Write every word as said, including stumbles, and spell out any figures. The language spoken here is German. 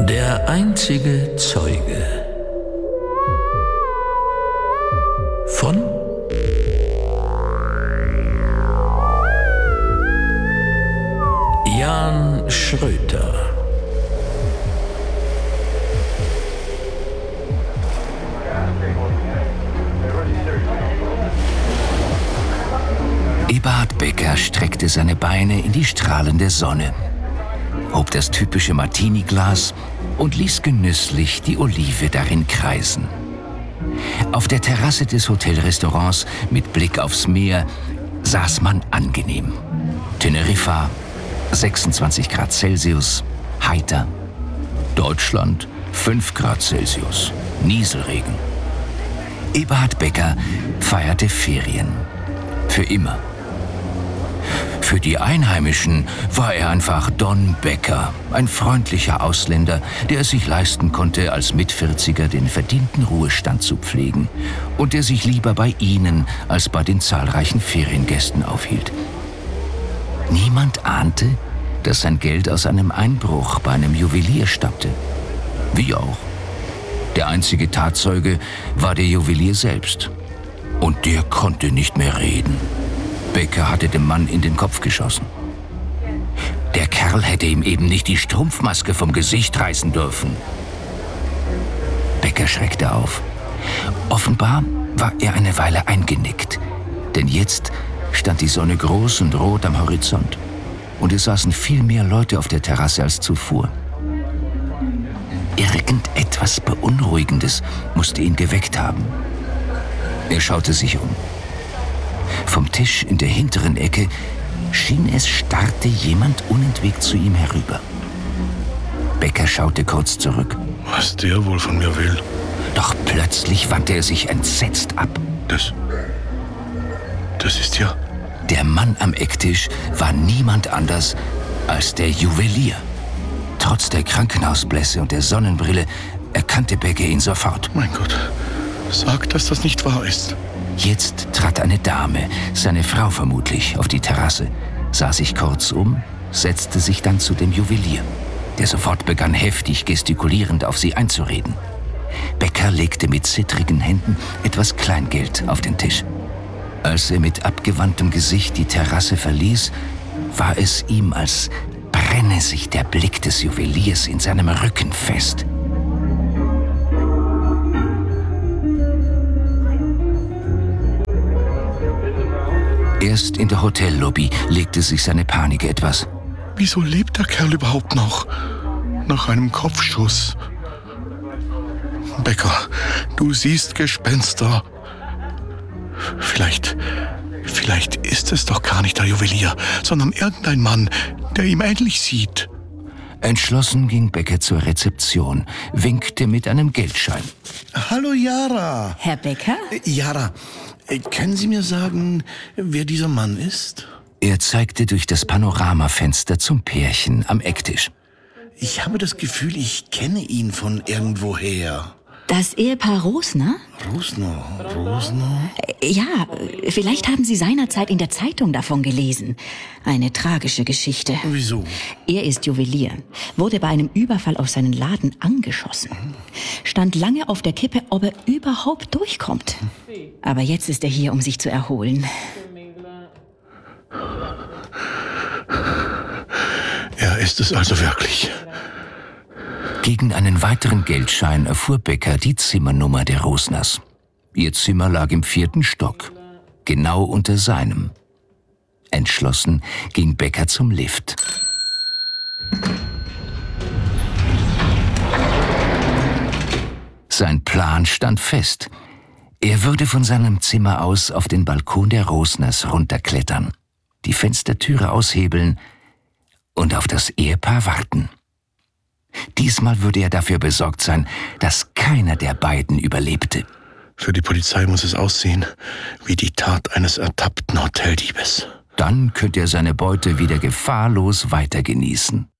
Der einzige Zeuge von Jan Schröter. Eberhard Becker streckte seine Beine in die strahlende Sonne, hob das typische Martini-Glas und ließ genüsslich die Olive darin kreisen. Auf der Terrasse des Hotelrestaurants mit Blick aufs Meer saß man angenehm. Teneriffa, sechsundzwanzig Grad Celsius, heiter. Deutschland, fünf Grad Celsius, Nieselregen. Eberhard Becker feierte Ferien. Für immer. Für die Einheimischen war er einfach Don Becker, ein freundlicher Ausländer, der es sich leisten konnte, als Mitvierziger den verdienten Ruhestand zu pflegen und der sich lieber bei ihnen als bei den zahlreichen Feriengästen aufhielt. Niemand ahnte, dass sein Geld aus einem Einbruch bei einem Juwelier stammte. Wie auch. Der einzige Tatzeuge war der Juwelier selbst. Und der konnte nicht mehr reden. Becker hatte dem Mann in den Kopf geschossen. Der Kerl hätte ihm eben nicht die Strumpfmaske vom Gesicht reißen dürfen. Becker schreckte auf. Offenbar war er eine Weile eingenickt, denn jetzt stand die Sonne groß und rot am Horizont und es saßen viel mehr Leute auf der Terrasse als zuvor. Irgendetwas Beunruhigendes musste ihn geweckt haben. Er schaute sich um. Vom Tisch in der hinteren Ecke schien es, starrte jemand unentwegt zu ihm herüber. Becker schaute kurz zurück. Was der wohl von mir will? Doch plötzlich wandte er sich entsetzt ab. Das... Das ist ja... Der Mann am Ecktisch war niemand anders als der Juwelier. Trotz der Krankenhausblässe und der Sonnenbrille erkannte Becker ihn sofort. Mein Gott, sag, dass das nicht wahr ist. Jetzt trat eine Dame, seine Frau vermutlich, auf die Terrasse, sah sich kurz um, setzte sich dann zu dem Juwelier, der sofort begann, heftig gestikulierend auf sie einzureden. Becker legte mit zittrigen Händen etwas Kleingeld auf den Tisch. Als er mit abgewandtem Gesicht die Terrasse verließ, war es ihm, als brenne sich der Blick des Juweliers in seinem Rücken fest. Erst in der Hotellobby legte sich seine Panik etwas. Wieso lebt der Kerl überhaupt noch? Nach einem Kopfschuss. Becker, du siehst Gespenster. Vielleicht, vielleicht ist es doch gar nicht der Juwelier, sondern irgendein Mann, der ihm ähnlich sieht. Entschlossen ging Becker zur Rezeption, winkte mit einem Geldschein. Hallo Yara. Herr Becker? Yara, können Sie mir sagen, wer dieser Mann ist? Er zeigte durch das Panoramafenster zum Pärchen am Ecktisch. Ich habe das Gefühl, ich kenne ihn von irgendwoher. Das Ehepaar Rosner? Rosner? Rosner? Ja, vielleicht haben Sie seinerzeit in der Zeitung davon gelesen. Eine tragische Geschichte. Wieso? Er ist Juwelier, wurde bei einem Überfall auf seinen Laden angeschossen. Stand lange auf der Kippe, ob er überhaupt durchkommt. Aber jetzt ist er hier, um sich zu erholen. Er ist es also wirklich. Gegen einen weiteren Geldschein erfuhr Becker die Zimmernummer der Rosners. Ihr Zimmer lag im vierten Stock, genau unter seinem. Entschlossen ging Becker zum Lift. Sein Plan stand fest. Er würde von seinem Zimmer aus auf den Balkon der Rosners runterklettern, die Fenstertüre aushebeln und auf das Ehepaar warten. Diesmal würde er dafür besorgt sein, dass keiner der beiden überlebte. Für die Polizei muss es aussehen wie die Tat eines ertappten Hoteldiebes. Dann könnte er seine Beute wieder gefahrlos weiter genießen.